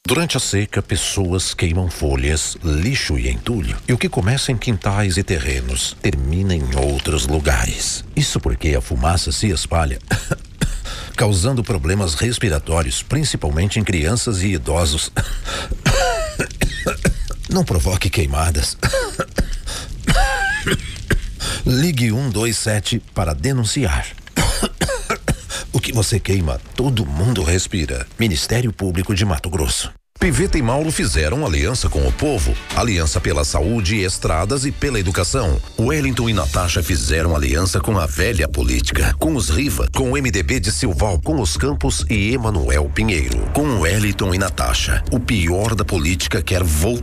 Durante a seca, pessoas queimam folhas, lixo e entulho. E o que começa em quintais e terrenos termina em outros lugares. Isso porque a fumaça se espalha, causando problemas respiratórios, principalmente em crianças e idosos. Não provoque queimadas. Ligue 127 para denunciar. O que você queima, todo mundo respira. Ministério Público de Mato Grosso. Piveta e Mauro fizeram aliança com o povo, aliança pela saúde, estradas e pela educação. Wellington e Natasha fizeram aliança com a velha política, com os Riva, com o MDB de Silval, com os Campos e Emanuel Pinheiro. Com Wellington e Natasha, o pior da política quer voltar.